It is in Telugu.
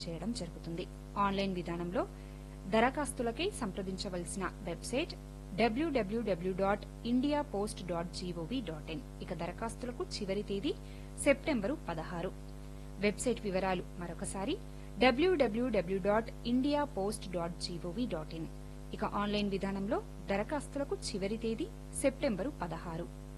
చేయడం జరుగుతుంది. ఆన్లైన్ విధానంలో దరఖాస్తులకై సంప్రదించవలసిన వెబ్సైట్ www.indiapost.gov.in. ఇక దరఖాస్తులకు చివరి తేదీ సెప్టెంబరు 16. వెబ్సైట్ వివరాలు మరొకసారి www.indiapost.gov.in. ఇక ఆన్లైన్ విధానంలో దరఖాస్తులకు చివరి తేదీ సెప్టెంబరు 16.